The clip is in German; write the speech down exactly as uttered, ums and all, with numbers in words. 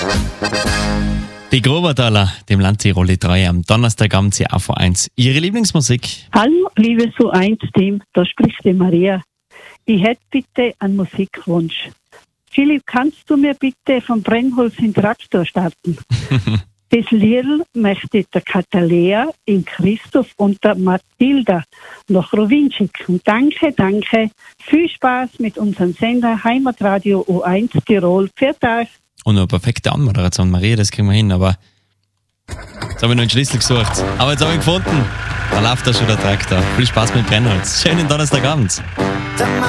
Die Grobertaler, dem Landtiroli drei am Donnerstagabend C A V eins. Ihre Lieblingsmusik? Hallo, liebes U eins Team, da spricht die Maria. Ich hätte bitte einen Musikwunsch. Philipp, kannst du mir bitte vom Brennholz in Traktor starten? Das Lied möchte der Katalea, in Christoph und der Mathilda nach Rowin schicken. Danke, danke. Viel Spaß mit unserem Sender Heimatradio U eins Tirol. Pfiat euch. Und eine perfekte Anmoderation, Maria, das kriegen wir hin, aber jetzt habe ich noch einen Schlüssel gesucht. Aber jetzt habe ich gefunden. Da läuft da schon der Traktor. Viel Spaß mit Brennholz. Schönen Donnerstagabend.